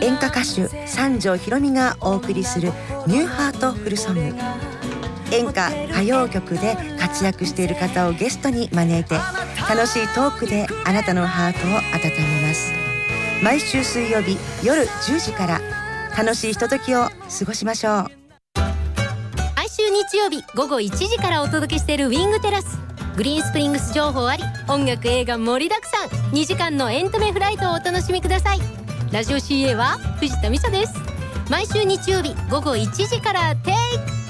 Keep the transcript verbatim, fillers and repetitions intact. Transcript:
演歌歌手三条ひろみがお送りするニューハートフルソング。演歌歌謡曲で活躍している方をゲストに招いて、楽しいトークであなたのハートを温めます。毎週水曜日夜じゅうじから楽しいひとときを過ごしましょう。 毎週日曜日午後いちじからお届けしているウィングテラス。グリーンスプリングス情報あり、音楽映画盛りだくさん、にじかんのエンタメフライトをお楽しみください。ラジオ シーエー は藤田美沙です。毎週日曜日午後いちじからテイク